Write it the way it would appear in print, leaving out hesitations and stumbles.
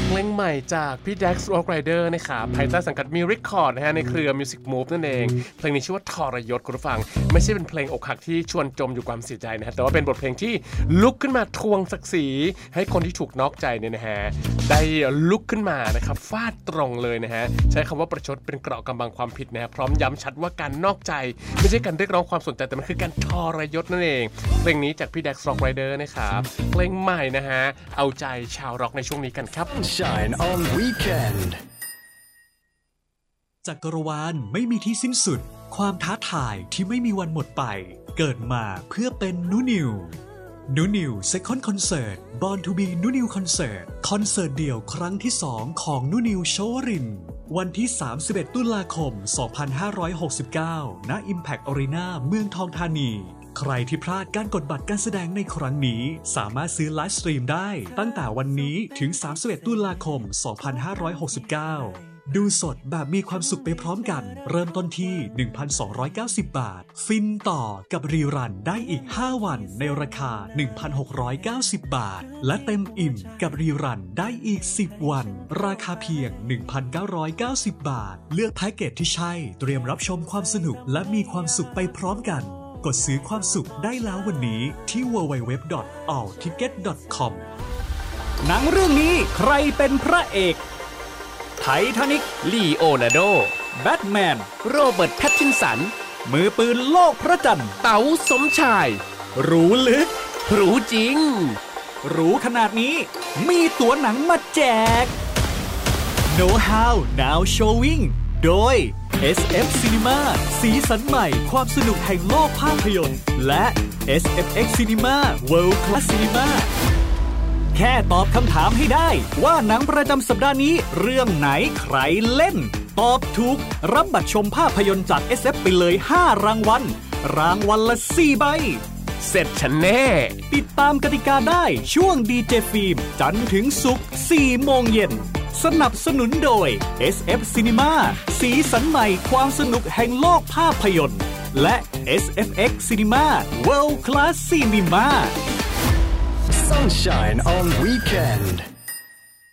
เพลงใหม่จากพี่ Dax Rock Rider นะครับภายใต้สังกัด Mil Record นะฮะในเครือ Music Move นั่นเองเพลงนี้ชื่อว่าทรยศคุณผู้ฟังไม่ใช่เป็นเพลงอกหักที่ชวนจมอยู่ความเสียใจนะฮะแต่ว่าเป็นบทเพลงที่ลุกขึ้นมาทวงศักดิ์ศรีให้คนที่ถูกนอกใจเนี่ยนะฮะได้ลุกขึ้นมานะครับฟาดตรงเลยนะฮะใช้คำว่าประชดเป็นเกราะกำบังความผิดนะฮะพร้อมย้ำชัดว่าการนอกใจไม่ใช่การเรียกร้องความสนใจแต่มันคือการทรยศนั่นเองเพลงนี้จากพี่ Dax Rock Rider นะครับเพลงใหม่นะฮะเอาใจชาวร็อกในช่วงนี้กันครับ Shine on Weekend จักรวาลไม่มีที่สิ้นสุดความท้าทายที่ไม่มีวันหมดไปเกิดมาเพื่อเป็นนูนิว Second Concert Born to be นูนิวคอนเสิร์ตคอนเสิร์ตเดี่ยวครั้งที่2ของนูนิวโชวรินทร์วันที่31ตุลาคม2569ณ Impact Arena เมืองทองธานีใครที่พลาดการกดบัตรการแสดงในครั้งนี้สามารถซื้อไลฟ์สตรีมได้ตั้งแต่วันนี้ถึง31ตุลาคม2569ดูสดแบบมีความสุขไปพร้อมกันเริ่มต้นที่ 1,290 บาทฟินต่อกับรีรันได้อีก5วันในราคา 1,690 บาทและเต็มอิ่มกับรีรันได้อีก10วันราคาเพียง 1,990 บาทเลือกแพ็กเกจที่ใช่เตรียมรับชมความสนุกและมีความสุขไปพร้อมกันกดซื้อความสุขได้แล้ววันนี้ที่ www.allticket.com หนังเรื่องนี้ใครเป็นพระเอกไททานิคลีโอนาร์โดแบทแมนโรเบิร์ตแพตตินสันมือปืนโลกพระจันทร์เต๋าสมชายรู้ลึกรู้จริงรู้ขนาดนี้มีตั๋วหนังมาแจก Know How Now Showing โดย SF Cinema สีสันใหม่ความสนุกแห่งโลกภาพยนตร์และ SFX Cinema World Class Cinema แค่ตอบคำถามให้ได้ว่าหนังประจำสัปดาห์นี้เรื่องไหนใครเล่นตอบถูกรับบัตรชมภาพยนตร์จาก SF ไปเลย5รางวัลรางวัลละ4ใบเสร็จฉันแน่ติดตามกติกาได้ช่วงดีเจฟิล์มจันทร์ถึงศุกร์ 4 โมงเย็นสนับสนุนโดย SF Cinema สีสันใหม่ความสนุกแห่งโลกภาพยนตร์และ SFX Cinema World Class Cinema Sunshine on Weekend